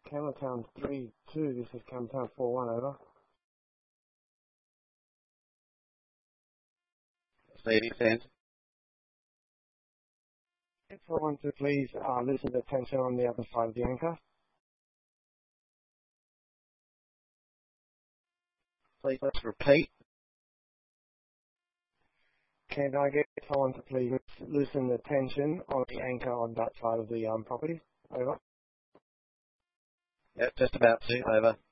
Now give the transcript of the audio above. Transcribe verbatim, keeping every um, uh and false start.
Campbelltown three two, this is Campbelltown four one, over. Receiving, send. four one two, please uh, listen to tension on the other side of the anchor. Please let's repeat. Can I get someone to please loosen the tension on the anchor on that side of the um, property? Over. Yep, just about to, over.